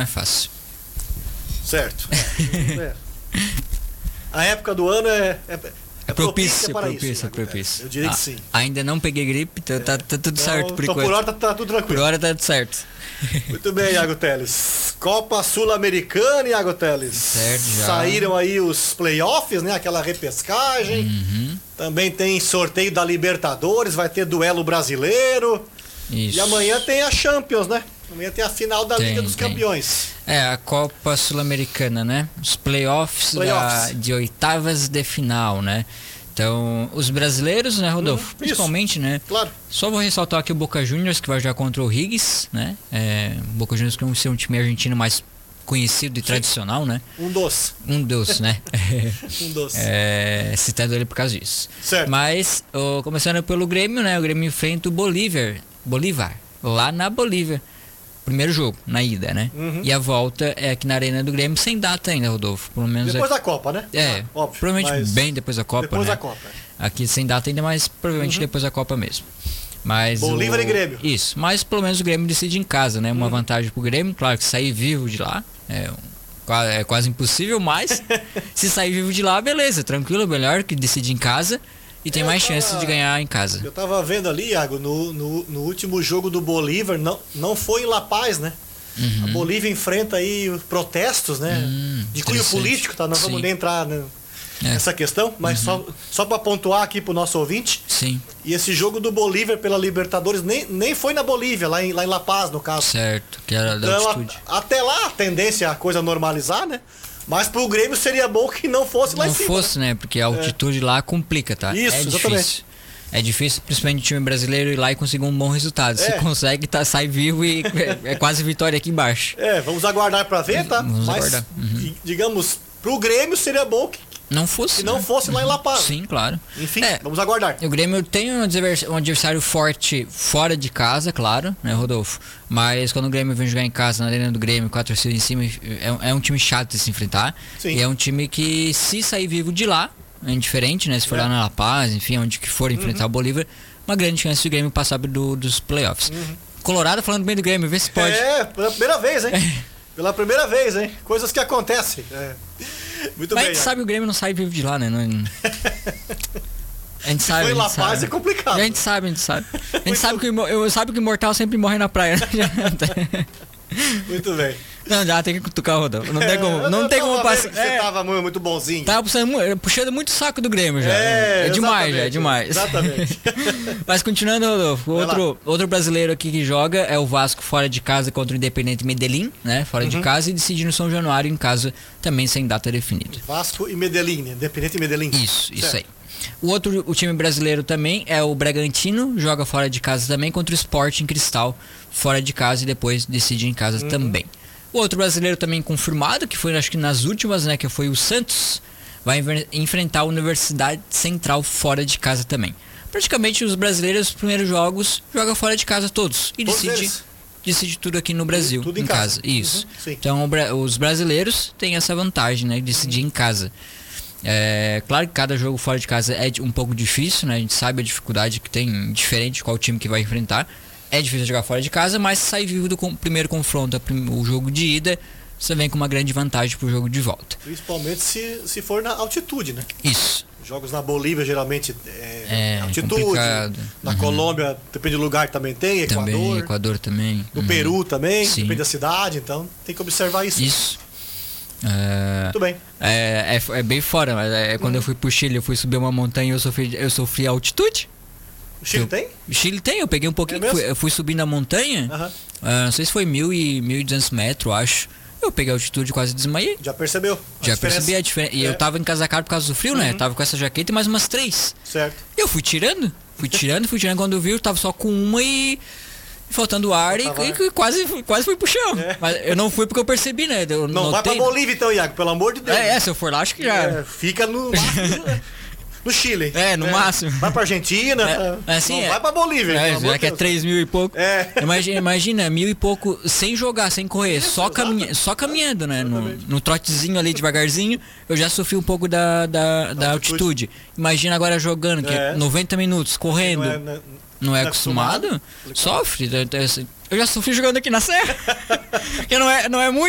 é fácil. Certo. A época do ano é propícia para isso. propícia. Eu diria que sim. Ainda não peguei gripe, então tá tudo certo por então enquanto. por hora tá tudo tranquilo. Por hora tá tudo certo. Muito bem, Iago Teles. Copa Sul-Americana, Iago Teles. Certo, já. Saíram aí os playoffs, né? Aquela repescagem. Também tem sorteio da Libertadores, vai ter duelo brasileiro. Isso. E amanhã tem a Champions, né? Amanhã tem a final da Liga dos Campeões. A Copa Sul-Americana, né? Os playoffs. De oitavas de final, né? Então, os brasileiros, né, Rodolfo? Principalmente, né? Claro. Só vou ressaltar aqui o Boca Juniors, que vai jogar contra o Higgs, né? O Boca Juniors que vai ser um time argentino mais conhecido e tradicional, né? Um doce, né? um doce. Citando ele por causa disso. Certo. Mas, começando pelo Grêmio, né? O Grêmio enfrenta o Bolívar, lá na Bolívia. Primeiro jogo, na ida, né? E a volta é aqui na Arena do Grêmio, sem data ainda, Rodolfo. Pelo menos depois da Copa, né? Óbvio. Provavelmente bem depois da Copa, depois né? da Copa. Aqui sem data ainda, mas provavelmente depois da Copa mesmo. Mas Bolívar e Grêmio. Isso, mas pelo menos o Grêmio decide em casa, né? Uma vantagem pro Grêmio, claro que sair vivo de lá é quase impossível, mas se sair vivo de lá, beleza, tranquilo, melhor que decidir em casa. E tem mais chance de ganhar em casa. Eu tava vendo ali, Iago, no último jogo do Bolívar, não foi em La Paz, né? A Bolívia enfrenta aí protestos, né? De cunho político, tá? Nós vamos nem entrar nessa questão, mas só para pontuar aqui pro nosso ouvinte. Sim. E esse jogo do Bolívar pela Libertadores nem foi na Bolívia, lá em La Paz, no caso. Certo, que era da então, altitude. Até lá a tendência é a coisa normalizar, né? Mas pro Grêmio seria bom que não fosse lá em cima. Não fosse, né? Porque a altitude lá complica, tá? Isso, exatamente. Difícil. É difícil, principalmente o time brasileiro, ir lá e conseguir um bom resultado. Se consegue, sai vivo e é quase vitória aqui embaixo. Vamos aguardar pra ver, tá? Vamos aguardar. Digamos, pro Grêmio seria bom que não fosse lá em La Paz. Sim, claro. Enfim, vamos aguardar. O Grêmio tem um adversário forte fora de casa, claro, né, Rodolfo? Mas quando o Grêmio vem jogar em casa, na arena do Grêmio, com a torcida em cima, é um time chato de se enfrentar. Sim. E é um time que, se sair vivo de lá, é indiferente, né? Se for lá na La Paz, enfim, onde que for enfrentar o Bolívar, uma grande chance de o Grêmio passar dos playoffs. Colorado falando bem do Grêmio, vê se pode. Pela primeira vez, hein? Pela primeira vez, hein? Coisas que acontecem. Muito Mas bem. a gente sabe que o Grêmio não sai vivo de lá, né? A gente sabe. Foi La Paz é complicado. A gente sabe. A gente sabe que o imortal sempre morre na praia. Muito bem. Não, já tem que cutucar o Rodolfo. Não tem como passar. Você tava muito bonzinho. Tava puxando muito o saco do Grêmio já. É demais. Exatamente. Mas continuando, Rodolfo, outro brasileiro aqui que joga é o Vasco fora de casa contra o Independente Medellín, né? Fora de casa e decide no São Januário em casa, também sem data definida. Vasco e Medellín, né? Independente Medellín. Isso aí. O time brasileiro também é o Bragantino, joga fora de casa também contra o Sporting Cristal, fora de casa e depois decide em casa também. O outro brasileiro também confirmado, que foi acho que nas últimas, né, que foi o Santos, vai enfrentar a Universidade Central fora de casa também. Praticamente os brasileiros, os primeiros jogos, jogam fora de casa todos e decide tudo aqui no Brasil, tudo em casa. Isso. Então os brasileiros têm essa vantagem, né, de decidir em casa. Claro que cada jogo fora de casa é um pouco difícil, né? A gente sabe a dificuldade que tem, diferente de qual time que vai enfrentar. É difícil jogar fora de casa, mas se sair vivo do primeiro confronto, o jogo de ida, você vem com uma grande vantagem pro jogo de volta. Principalmente se for na altitude, né? Isso. Jogos na Bolívia geralmente é altitude. Complicado. Na Colômbia, depende do lugar, também tem. Equador também. No Peru também, depende da cidade, então tem que observar isso. Isso. Muito bem. É bem fora, mas quando eu fui pro Chile, eu fui subir uma montanha e eu sofri altitude. O Chile tem? O Chile tem, eu peguei um pouquinho, eu fui subir na montanha, não sei se foi 1.200 metros, acho. Eu peguei a altitude, quase desmaiei. Já percebeu? Já percebi a diferença. E eu tava encasacado por causa do frio, né? Tava com essa jaqueta e mais umas 3. Certo. Eu fui tirando. Quando eu vi, eu tava só com uma e faltando ar e quase fui pro chão. Mas eu não fui porque eu percebi, né? Vai pra Bolívia então, Iago, pelo amor de Deus. Se eu for lá, acho que já. Fica no Chile. No máximo. Vai pra Argentina. Vai pra Bolívia. Já que é 3 mil e pouco. Imagina, 1.000 e pouco sem jogar, sem correr, só caminhando, né? No trotezinho ali devagarzinho, eu já sofri um pouco da altitude. Imagina agora jogando, que é 90 minutos, correndo. Não é acostumado? Sofre. Eu já sofri jogando aqui na serra. Que não é muito.